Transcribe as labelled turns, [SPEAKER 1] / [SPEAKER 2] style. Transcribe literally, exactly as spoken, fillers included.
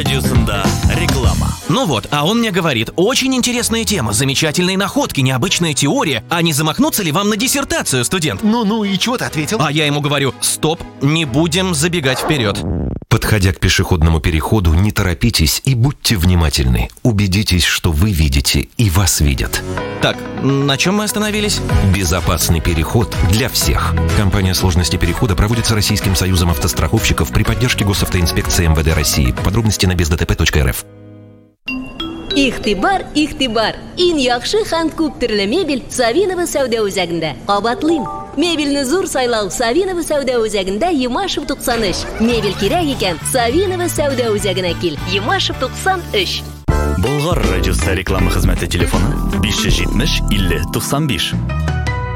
[SPEAKER 1] радиосында реклама.
[SPEAKER 2] Ну вот, а он мне говорит, очень интересная тема, замечательные находки, необычная теория. А не замахнуться ли вам на диссертацию, студент?
[SPEAKER 3] Ну-ну, и чего ты ответил?
[SPEAKER 2] А я ему говорю, стоп, не будем забегать вперед.
[SPEAKER 4] Подходя к пешеходному переходу, не торопитесь и будьте внимательны. Убедитесь, что вы видите и вас видят.
[SPEAKER 2] Так, на чем мы остановились?
[SPEAKER 4] Безопасный переход для всех. Компания «Сложности перехода» проводится Российским союзом автостраховщиков при поддержке Госавтоинспекции эм вэ дэ России. Подробности на бездтп точка эр эф.
[SPEAKER 5] Ихтибар, ихтибар. Иң яхшы һәм күп төрле мебель Савинова сәүдә үзәгендә. Кабатлыйм. Мебельне зур сайлау Савинова сәүдә үзәгендә Ямашев туксан өч. Мебель кирәк икән Савинова сәүдә үзәгенә кил. Ямашев туксан өч.
[SPEAKER 1] Болгар радиосы реклама хезмәте телефоны биш йөз җитмеш илле туксан биш.